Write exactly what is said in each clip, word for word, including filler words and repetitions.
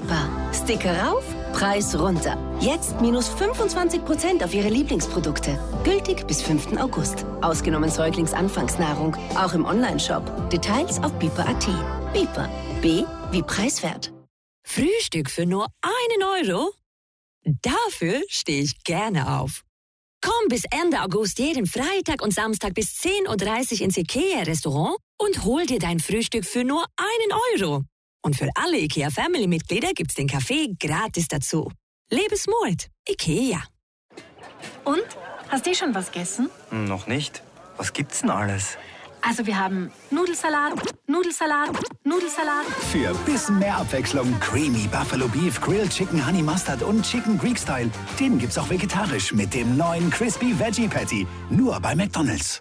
BIPA. Sticker rauf, Preis runter. Jetzt minus fünfundzwanzig Prozent auf Ihre Lieblingsprodukte. Gültig bis fünften August. Ausgenommen Säuglingsanfangsnahrung. Auch im Onlineshop. Details auf bipa punkt at. BIPA. B wie preiswert. Frühstück für nur einen Euro? Dafür stehe ich gerne auf. Komm bis Ende August jeden Freitag und Samstag bis zehn Uhr dreißig ins IKEA-Restaurant und hol dir dein Frühstück für nur einen Euro. Und für alle IKEA-Family-Mitglieder gibt's den Kaffee gratis dazu. Lebensmut. IKEA. Und? Hast du schon was gegessen? Noch nicht. Was gibt's denn alles? Also wir haben Nudelsalat, Nudelsalat, Nudelsalat. Für bisschen mehr Abwechslung Creamy Buffalo Beef, Grilled Chicken Honey Mustard und Chicken Greek Style. Den gibt's auch vegetarisch mit dem neuen Crispy Veggie Patty. Nur bei McDonald's.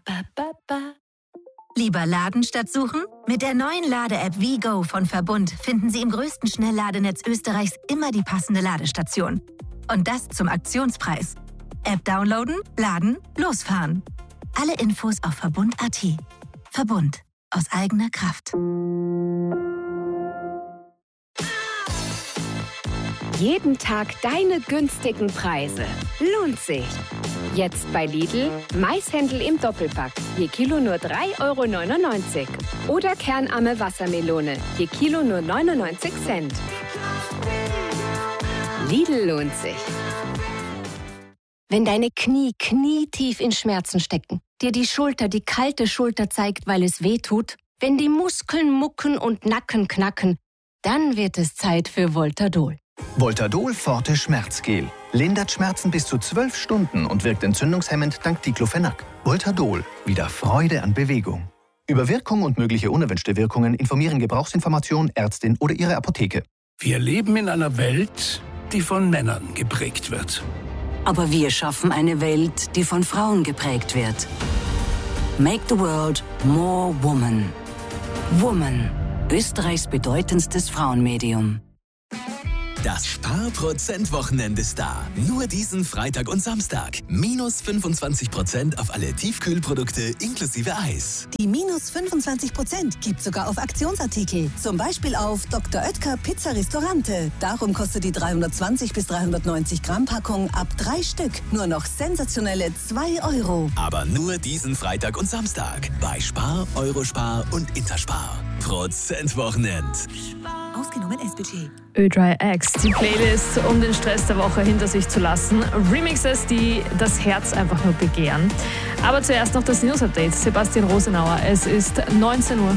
Lieber laden statt suchen? Mit der neuen Lade-App WeGo von Verbund finden Sie im größten Schnellladenetz Österreichs immer die passende Ladestation. Und das zum Aktionspreis. App downloaden, laden, losfahren. Alle Infos auf Verbund punkt at. Verbund. Aus eigener Kraft. Jeden Tag deine günstigen Preise. Lohnt sich. Jetzt bei Lidl Maishändel im Doppelpack. Je Kilo nur drei Euro neunundneunzig. Oder kernarme Wassermelone. Je Kilo nur neunundneunzig Cent. Lidl lohnt sich. Wenn deine Knie knietief in Schmerzen stecken, dir die Schulter die kalte Schulter zeigt, weil es weh tut, wenn die Muskeln mucken und Nacken knacken, dann wird es Zeit für Voltadol. Voltadol Forte Schmerzgel. Lindert Schmerzen bis zu zwölf Stunden und wirkt entzündungshemmend dank Diclofenac. Voltadol. Wieder Freude an Bewegung. Über Wirkung und mögliche unerwünschte Wirkungen informieren Gebrauchsinformation, Ärztin oder Ihre Apotheke. Wir leben in einer Welt, die von Männern geprägt wird. Aber wir schaffen eine Welt, die von Frauen geprägt wird. Make the world more woman. Woman. Österreichs bedeutendstes Frauenmedium. Das Spar-Prozent-Wochenende ist da. Nur diesen Freitag und Samstag. Minus fünfundzwanzig Prozent auf alle Tiefkühlprodukte inklusive Eis. Die minus fünfundzwanzig Prozent gibt sogar auf Aktionsartikel. Zum Beispiel auf Doktor Oetker Pizza Restaurante. Darum kostet die dreihundertzwanzig bis dreihundertneunzig Gramm Packung ab drei Stück nur noch sensationelle zwei Euro. Aber nur diesen Freitag und Samstag. Bei Spar, Eurospar und Interspar. Prozent-Wochenend. Ausgenommen S-Budget. Ö drei X, die Playlist, um den Stress der Woche hinter sich zu lassen. Remixes, die das Herz einfach nur begehren. Aber zuerst noch das News-Update. Sebastian Rosenauer, es ist neunzehn Uhr.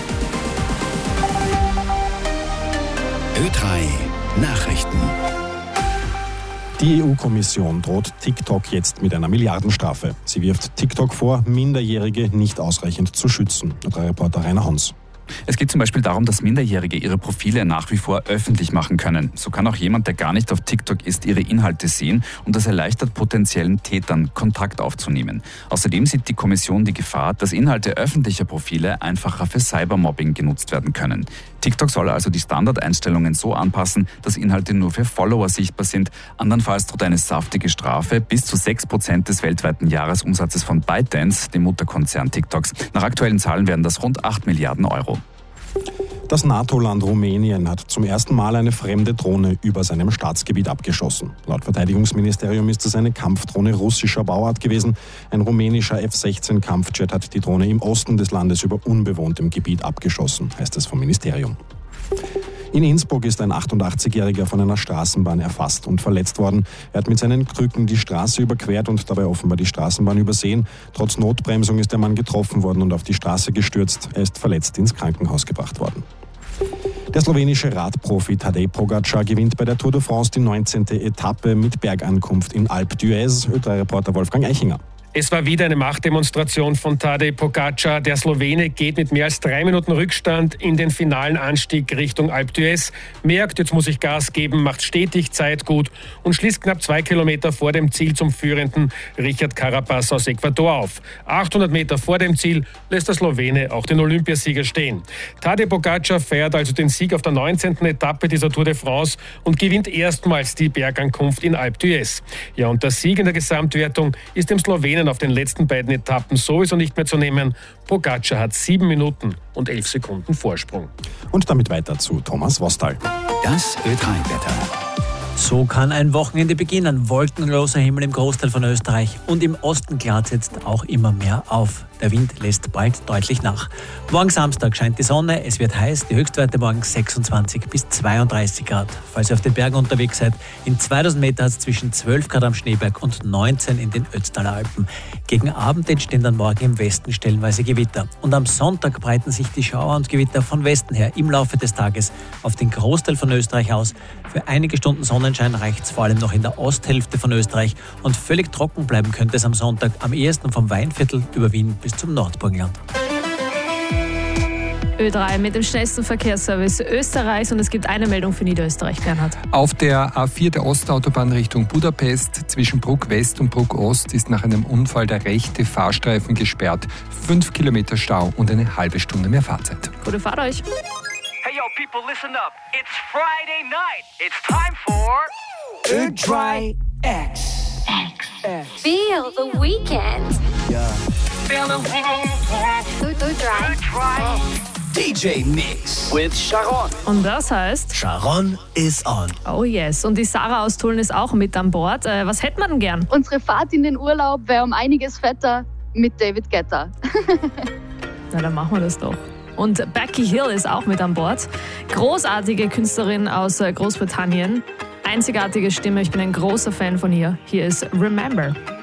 Ö drei Nachrichten. Die E U-Kommission droht TikTok jetzt mit einer Milliardenstrafe. Sie wirft TikTok vor, Minderjährige nicht ausreichend zu schützen. Der Reporter Rainer Hons. Es geht zum Beispiel darum, dass Minderjährige ihre Profile nach wie vor öffentlich machen können. So kann auch jemand, der gar nicht auf TikTok ist, ihre Inhalte sehen und das erleichtert potenziellen Tätern, Kontakt aufzunehmen. Außerdem sieht die Kommission die Gefahr, dass Inhalte öffentlicher Profile einfacher für Cybermobbing genutzt werden können. TikTok soll also die Standardeinstellungen so anpassen, dass Inhalte nur für Follower sichtbar sind. Andernfalls droht eine saftige Strafe bis zu sechs Prozent des weltweiten Jahresumsatzes von ByteDance, dem Mutterkonzern TikToks. Nach aktuellen Zahlen wären das rund acht Milliarden Euro. Das NATO-Land Rumänien hat zum ersten Mal eine fremde Drohne über seinem Staatsgebiet abgeschossen. Laut Verteidigungsministerium ist es eine Kampfdrohne russischer Bauart gewesen. Ein rumänischer F sechzehn Kampfjet hat die Drohne im Osten des Landes über unbewohntem Gebiet abgeschossen, heißt es vom Ministerium. In Innsbruck ist ein achtundachtzigjähriger von einer Straßenbahn erfasst und verletzt worden. Er hat mit seinen Krücken die Straße überquert und dabei offenbar die Straßenbahn übersehen. Trotz Notbremsung ist der Mann getroffen worden und auf die Straße gestürzt. Er ist verletzt ins Krankenhaus gebracht worden. Der slowenische Radprofi Tadej Pogačar gewinnt bei der Tour de France die neunzehnte Etappe mit Bergankunft in Alpe d'Huez. Ö drei Reporter Wolfgang Eichinger. Es war wieder eine Machtdemonstration von Tadej Pogačar. Der Slowene geht mit mehr als drei Minuten Rückstand in den finalen Anstieg Richtung Alpe d'Huez. Merkt, jetzt muss ich Gas geben, macht stetig Zeit gut und schließt knapp zwei Kilometer vor dem Ziel zum führenden Richard Carapaz aus Ecuador auf. achthundert Meter vor dem Ziel lässt der Slowene auch den Olympiasieger stehen. Tadej Pogačar feiert also den Sieg auf der neunzehnten Etappe dieser Tour de France und gewinnt erstmals die Bergankunft in Alpe d'Huez. Ja, und der Sieg in der Gesamtwertung ist dem Slowenen Ihnen auf den letzten beiden Etappen sowieso nicht mehr zu nehmen. Pogacar hat sieben Minuten und elf Sekunden Vorsprung. Und damit weiter zu Thomas Wostal. Das Ö drei Wetter. So kann ein Wochenende beginnen. Wolkenloser Himmel im Großteil von Österreich und im Osten klart es jetzt auch immer mehr auf. Der Wind lässt bald deutlich nach. Morgen Samstag scheint die Sonne, es wird heiß, die Höchstwerte morgen sechsundzwanzig bis zweiunddreißig Grad. Falls ihr auf den Bergen unterwegs seid, in zweitausend Meter hat es zwischen zwölf Grad am Schneeberg und neunzehn in den Ötztaler Alpen. Gegen Abend entstehen dann morgen im Westen stellenweise Gewitter. Und am Sonntag breiten sich die Schauer und Gewitter von Westen her im Laufe des Tages auf den Großteil von Österreich aus. Für einige Stunden Sonnenschein reicht es vor allem noch in der Osthälfte von Österreich und völlig trocken bleiben könnte es am Sonntag am ehesten vom Weinviertel über Wien bis zum Nordburgenland. Ö drei mit dem schnellsten Verkehrsservice Österreichs und es gibt eine Meldung für Niederösterreich, Bernhard. Auf der A vier der Ostautobahn Richtung Budapest zwischen Bruck West und Bruck Ost ist nach einem Unfall der rechte Fahrstreifen gesperrt. Fünf Kilometer Stau und eine halbe Stunde mehr Fahrzeit. Gute Fahrt euch. Hey yo people, listen up. It's Friday night. It's time for Ö drei X. Feel the weekend. Yeah. Feel the weekend. Ö drei D J Mix with Sharon. Und das heißt? Sharon is on. Oh yes. Und die Sarah aus Tulln ist auch mit an Bord. Äh, was hätte man denn gern? Unsere Fahrt in den Urlaub wäre um einiges fetter mit David Guetta. Na, dann machen wir das doch. Und Becky Hill ist auch mit an Bord. Großartige Künstlerin aus Großbritannien. Einzigartige Stimme, ich bin ein großer Fan von ihr. Hier ist Remember.